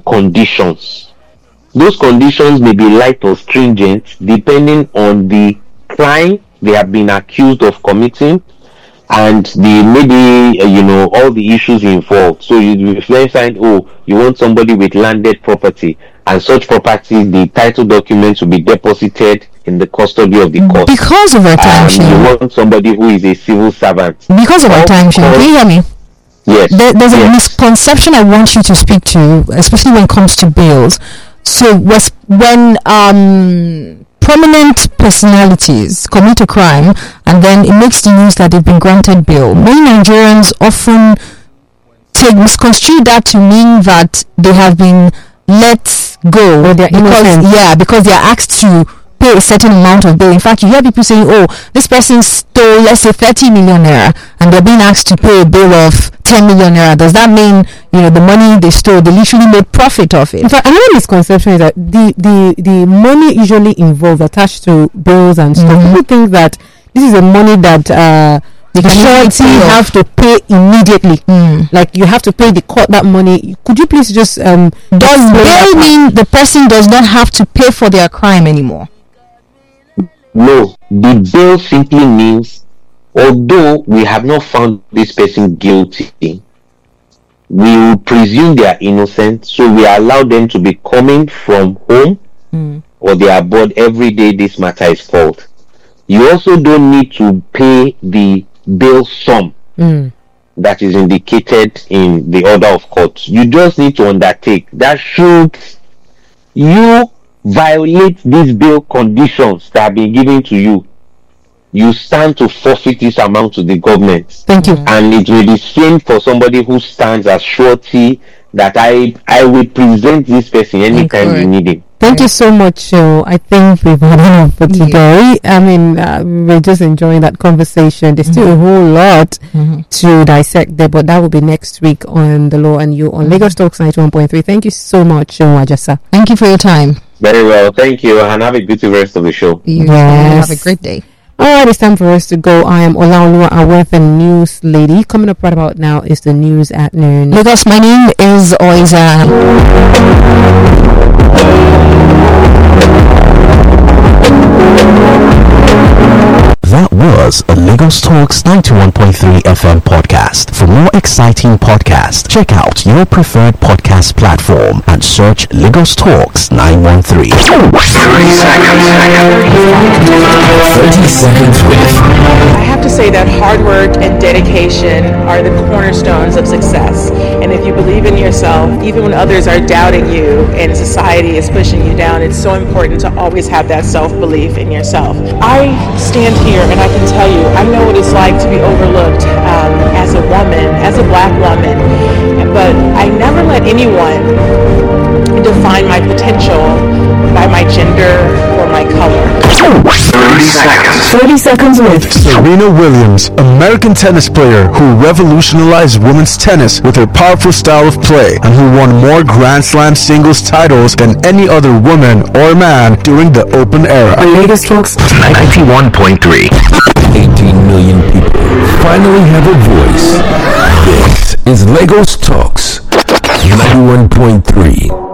conditions. Those conditions may be light or stringent depending on the crime they have been accused of committing and the maybe all the issues involved. So you find, you want somebody with landed property, and such property, the title documents will be deposited in the custody of the court. Because of our time, you want somebody who is a civil servant. Because of our time, can you hear me? Yes. There's a misconception I want you to speak to, especially when it comes to bails. So when prominent personalities commit a crime and then it makes the news that they've been granted bail, many Nigerians often misconstrue that to mean that they have been let go, or they're innocent. Because they are asked to pay a certain amount of bail. In fact, you hear people saying, this person stole, let's say, 30 million naira, and they're being asked to pay a bail of 10 million naira. Does that mean, the money they stole, they literally made profit of it? In fact, another misconception is that the money usually involved attached to bills and stuff. People think that this is a money that the surety have to pay immediately. Like you have to pay the court that money. Could you please just does bail mean the person does not have to pay for their crime anymore? No, the bail simply means, although we have not found this person guilty, we will presume they are innocent, so we allow them to be coming from home or they are abroad every day this matter is called. You also don't need to pay the bail sum that is indicated in the order of court. You just need to undertake that should you violate these bail conditions that have been given to you, you stand to forfeit this amount to the government. Thank you. And it will be shame for somebody who stands as surety that I will present this person anytime you need him. Thank you so much. I think we've had enough for today. I mean, we're just enjoying that conversation. There's still a whole lot to dissect there, but that will be next week on The Law and You on Lagos Talks 91.3. Thank you so much, Ajasa. Thank you for your time. Very well. Thank you, and have a good rest of the show. Yes. Have a great day. Alright, it's time for us to go. I am Olaoluwa Awe, the news lady. Coming up right about now is the news at noon. Lagos, my name is Oiza. That was a Lagos Talks 91.3 FM podcast. For more exciting podcasts, check out your preferred podcast platform and search Lagos Talks 913. 30 seconds with. I have to say that hard work and dedication are the cornerstones of success. And if you believe in yourself, even when others are doubting you and society is pushing you down, it's so important to always have that self-belief in yourself. I stand here and I can tell you, I know what it's like to be overlooked as a woman, as a black woman, but I never let anyone define my potential by my gender or my color. 30 seconds. 30 seconds with Serena Williams, American tennis player who revolutionized women's tennis with her powerful style of play and who won more Grand Slam singles titles than any other woman or man during the Open era. Lagos Talks 91.3. 18 million people finally have a voice. This is Lagos Talks 91.3.